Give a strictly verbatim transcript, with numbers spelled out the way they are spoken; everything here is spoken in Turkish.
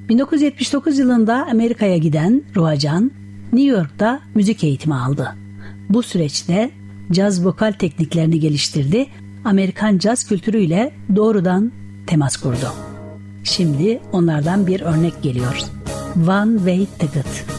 bin dokuz yüz yetmiş dokuz yılında Amerika'ya giden Ruacan, New York'ta müzik eğitimi aldı. Bu süreçte caz vokal tekniklerini geliştirdi, Amerikan caz kültürüyle doğrudan temas kurdu. Şimdi onlardan bir örnek geliyor. One Way Ticket.